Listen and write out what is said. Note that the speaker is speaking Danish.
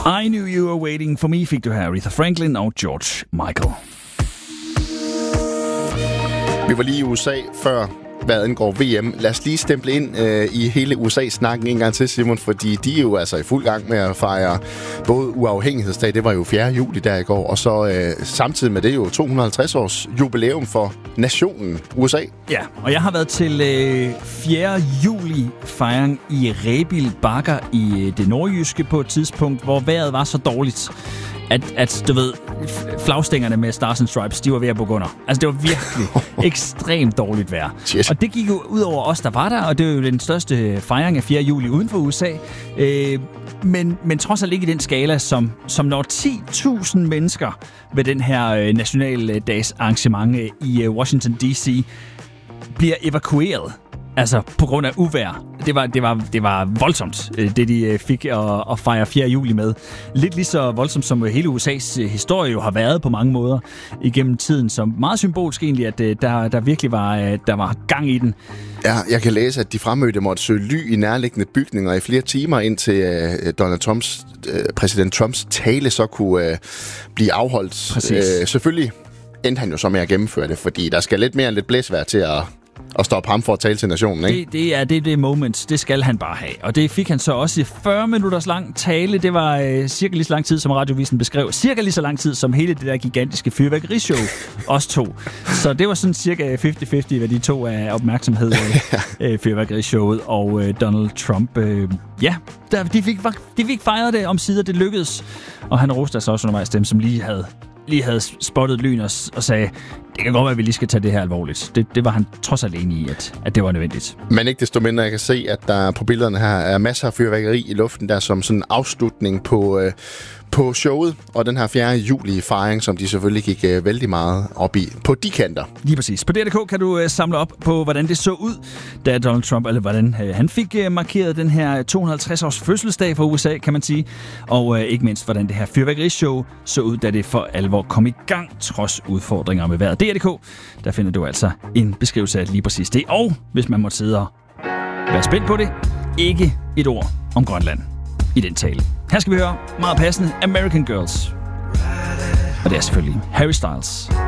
I Knew You Were Waiting For Me fik du her Aretha Franklin og George Michael. Vi var lige i USA før, hvad angår VM. Lad os lige stemple ind i hele USA-snakken en gang til, Simon, fordi de er jo altså i fuld gang med at fejre både uafhængighedsdag, det var jo 4. juli der i går, og så samtidig med det jo 250 års jubilæum for nationen USA. Ja, og jeg har været til 4. juli fejring i Rebild Bakker i det nordjyske på et tidspunkt, hvor vejret var så dårligt, at du ved, flagstængerne med Stars and Stripes, de var ved at bukke under. Altså, det var virkelig ekstremt dårligt vejr. Yes. Og det gik jo ud over os, der var der, og det var jo den største fejring af 4. juli uden for USA. Men trods alt ikke i den skala, som når 10.000 mennesker ved den her nationaldags arrangement i Washington D.C. bliver evakueret. Altså, på grund af uvejr. Det var voldsomt, det de fik at fejre 4. juli med. Lidt lige så voldsomt, som hele USA's historie jo har været på mange måder igennem tiden. Så meget symbolsk egentlig, at der virkelig var gang i den. Ja, jeg kan læse, at de fremmødte måtte søge ly i nærliggende bygninger i flere timer, indtil præsident Trumps tale så kunne blive afholdt. Selvfølgelig endte han jo så med at gennemføre det, fordi der skal lidt mere end lidt blæsvejr til at stoppe ham for at tale til nationen, ikke? Det er moments. Det skal han bare have. Og det fik han så også i 40 minutters lang tale. Det var cirka lige så lang tid, som Radiovisen beskrev. Cirka lige så lang tid, som hele det der gigantiske fyrværkerishow også tog. Så det var sådan cirka 50-50, hvad de to af opmærksomhed fyrværkerishowet og Donald Trump. De fik fejret det om sider. Det lykkedes. Og han roste altså også undervejs dem, som lige havde spottet lyn og sagde, det kan godt være, at vi lige skal tage det her alvorligt. Det var han trods alt enig i, at det var nødvendigt. Men ikke desto mindre, jeg kan se, at der på billederne her er masser af fyrværkeri i luften, der som sådan en afslutning på showet, og den her 4. juli fejring, som de selvfølgelig gik vældig meget op i på de kanter. Lige præcis. På DR.dk kan du samle op på, hvordan det så ud, da Donald Trump, eller hvordan han fik markeret den her 250-års fødselsdag for USA, kan man sige. Og ikke mindst, hvordan det her fyrværkerishow så ud, da det for alvor kom i gang, trods udfordringer med vejret. DR.dk, der finder du altså en beskrivelse af lige præcis det. Og hvis man må sidde og være spændt på det, ikke et ord om Grønland i den tale. Her skal vi høre meget passende American Girls. Og det er selvfølgelig Harry Styles.